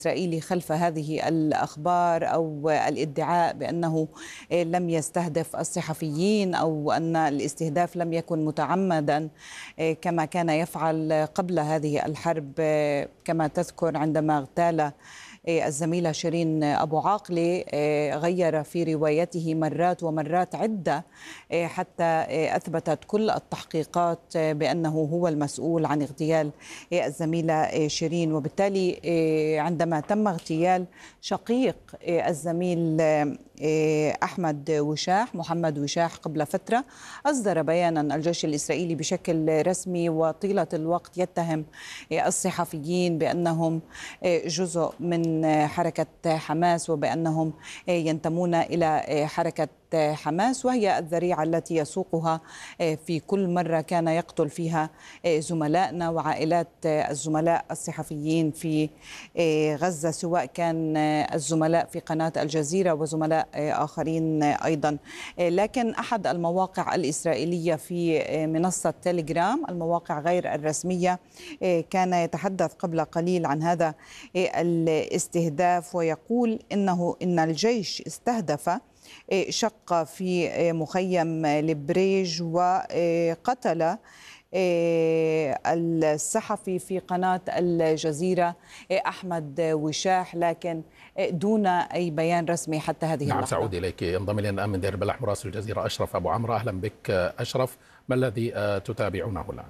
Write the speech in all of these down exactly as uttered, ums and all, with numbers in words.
الإسرائيلي خلف هذه الأخبار أو الادعاء بأنه لم يستهدف الصحفيين أو أن الاستهداف لم يكن متعمدا كما كان يفعل قبل هذه الحرب، كما تذكر عندما اغتال الزميلة شيرين أبو عاقلة غير في روايته مرات ومرات عدة حتى أثبتت كل التحقيقات بأنه هو المسؤول عن اغتيال الزميلة شيرين. وبالتالي عندما تم اغتيال شقيق الزميل أحمد وشاح محمد وشاح قبل فترة، أصدر بيانا الجيش الإسرائيلي بشكل رسمي وطيلة الوقت يتهم الصحفيين بأنهم جزء من حركة حماس وبأنهم ينتمون إلى حركة حماس، وهي الذريعة التي يسوقها في كل مرة كان يقتل فيها زملائنا وعائلات الزملاء الصحفيين في غزة، سواء كان الزملاء في قناة الجزيرة وزملاء آخرين أيضا. لكن أحد المواقع الإسرائيلية في منصة تيليجرام، المواقع غير الرسمية، كان يتحدث قبل قليل عن هذا الاستهداف ويقول إنه إن الجيش استهدف شق في مخيم لبريج وقتل الصحفي في قناة الجزيرة أحمد وشاح، لكن دون أي بيان رسمي حتى هذه اللحظة. نعم، سأعود إليك. ينضم إلينا الآن من دير البلح مراسل الجزيرة أشرف أبو عمرو. أهلا بك أشرف، ما الذي تتابعونه الآن؟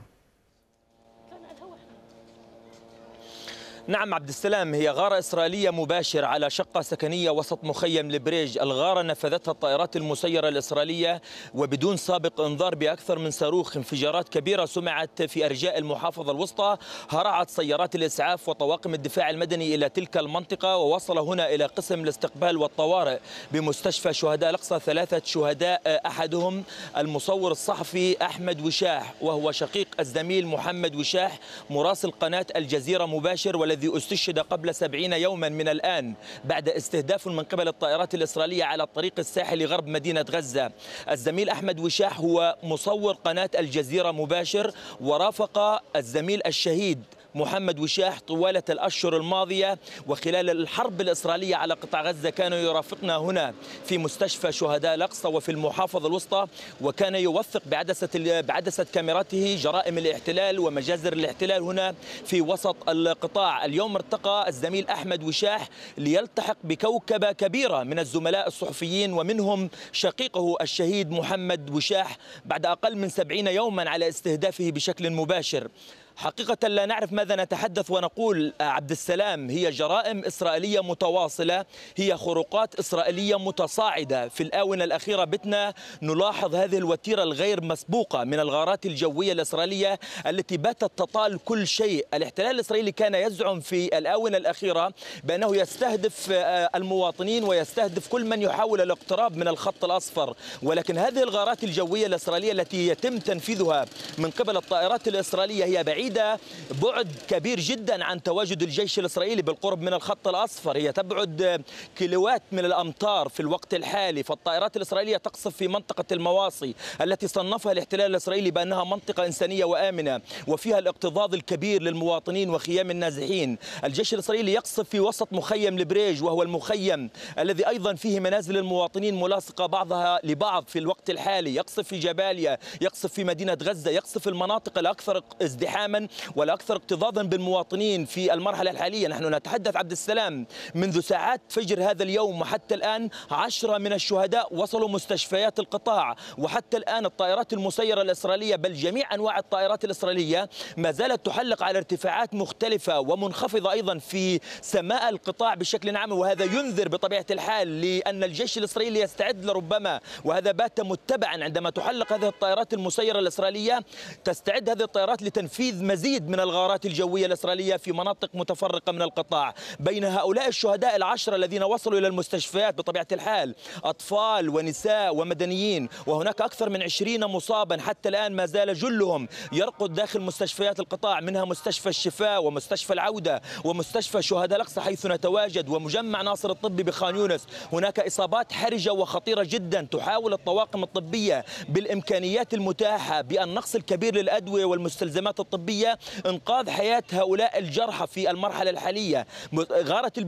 نعم عبد السلام، هي غارة إسرائيلية مباشرة على شقة سكنية وسط مخيم لبريج. الغارة نفذتها الطائرات المسيرة الإسرائيلية وبدون سابق إنذار بأكثر من صاروخ. انفجارات كبيرة سمعت في أرجاء المحافظة الوسطى. هرعت سيارات الإسعاف وطواقم الدفاع المدني إلى تلك المنطقة، ووصل هنا إلى قسم الاستقبال والطوارئ بمستشفى شهداء الأقصى ثلاثة شهداء، أحدهم المصور الصحفي أحمد وشاح وهو شقيق الزميل محمد وشاح مراسل قناة الجزيرة مباشر، والذي استشهد قبل سبعين يوما من الآن بعد استهداف من قبل الطائرات الإسرائيلية على الطريق الساحلي غرب مدينة غزة. الزميل أحمد وشاح هو مصور قناة الجزيرة مباشر، ورافق الزميل الشهيد محمد وشاح طوالة الأشهر الماضية، وخلال الحرب الإسرائيلية على قطاع غزة كانوا يرافقنا هنا في مستشفى شهداء الأقصى وفي المحافظة الوسطى، وكان يوثق بعدسة بعدسة كاميراته جرائم الاحتلال ومجازر الاحتلال هنا في وسط القطاع. اليوم ارتقى الزميل أحمد وشاح ليلتحق بكوكبة كبيرة من الزملاء الصحفيين، ومنهم شقيقه الشهيد محمد وشاح بعد أقل من سبعين يوما على استهدافه بشكل مباشر. حقيقة لا نعرف ماذا نتحدث ونقول عبد السلام، هي جرائم إسرائيلية متواصلة، هي خروقات إسرائيلية متصاعدة. في الآونة الأخيرة بتنا نلاحظ هذه الوتيرة الغير مسبوقة من الغارات الجوية الإسرائيلية التي باتت تطال كل شيء. الاحتلال الإسرائيلي كان يزعم في الآونة الأخيرة بأنه يستهدف المواطنين ويستهدف كل من يحاول الاقتراب من الخط الأصفر، ولكن هذه الغارات الجوية الإسرائيلية التي يتم تنفيذها من قبل الطائرات الإسرائيلية هي بعيدة بعد كبير جدا عن تواجد الجيش الإسرائيلي بالقرب من الخط الأصفر. هي تبعد كيلوات من الأمتار في الوقت الحالي. فالطائرات الإسرائيلية تقصف في منطقة المواصي التي صنفها الاحتلال الإسرائيلي بأنها منطقة إنسانية وآمنة وفيها الاكتظاظ الكبير للمواطنين وخيام النازحين. الجيش الإسرائيلي يقصف في وسط مخيم لبريج، وهو المخيم الذي أيضا فيه منازل المواطنين ملاصقة بعضها لبعض في الوقت الحالي. يقصف في جباليا، يقصف في مدينة غزة، يقصف المناطق الأكثر ازدحاما والأكثر اكتظاظا بالمواطنين في المرحلة الحالية. نحن نتحدث عبد السلام منذ ساعات فجر هذا اليوم وحتى الآن عشرة من الشهداء وصلوا مستشفيات القطاع، وحتى الآن الطائرات المسيرة الإسرائيلية بل جميع أنواع الطائرات الإسرائيلية ما زالت تحلق على ارتفاعات مختلفة ومنخفضة أيضا في سماء القطاع بشكل عام، وهذا ينذر بطبيعة الحال لأن الجيش الإسرائيلي يستعد لربما، وهذا بات متبعا عندما تحلق هذه الطائرات المسيرة الإسرائيلية، تستعد هذه الطائرات لتنفيذ مزيد من الغارات الجوية الإسرائيلية في مناطق متفرقة من القطاع. بين هؤلاء الشهداء العشرة الذين وصلوا إلى المستشفيات بطبيعة الحال أطفال ونساء ومدنيين، وهناك أكثر من عشرين مصابا حتى الآن ما زال جلهم يرقد داخل مستشفيات القطاع، منها مستشفى الشفاء ومستشفى العودة ومستشفى شهداء الأقصى حيث نتواجد ومجمع ناصر الطبي بخان يونس. هناك إصابات حرجة وخطيرة جدا. تحاول الطواقم الطبية بالإمكانيات المتاحة بالنقص الكبير للأدوية والمستلزمات الطبية إنقاذ حياة هؤلاء الجرحى في المرحلة الحالية. غارة